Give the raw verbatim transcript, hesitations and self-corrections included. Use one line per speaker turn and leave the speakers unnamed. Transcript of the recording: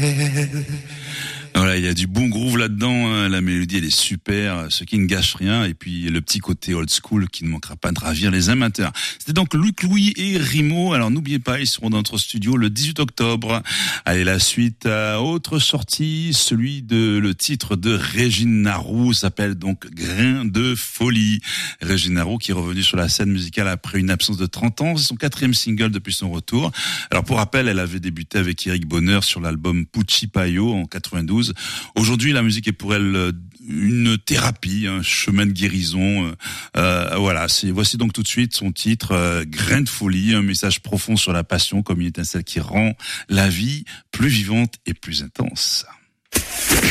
Voilà, il y a du bon groove là-dedans, hein. La mélodie elle est super, ce qui ne gâche rien, et puis le petit côté old school qui ne manquera pas de ravir les amateurs. C'était donc Luc Louis et Rimo. Alors n'oubliez pas, ils seront dans notre studio le dix-huit octobre. Allez, la suite à autre sortie, celui de le titre de Régine Narou s'appelle donc Grain de folie. Régine Narou qui est revenue sur la scène musicale après une absence de trente ans, c'est son quatrième single depuis son retour. Alors pour rappel, elle avait débuté avec Eric Bonheur sur l'album Pucci Payo en quatre-vingt-douze. Aujourd'hui, la musique est pour elle une thérapie, un chemin de guérison. Euh, voilà, c'est voici donc tout de suite son titre, euh, Grain de folie, un message profond sur la passion comme une étincelle qui rend la vie plus vivante et plus intense.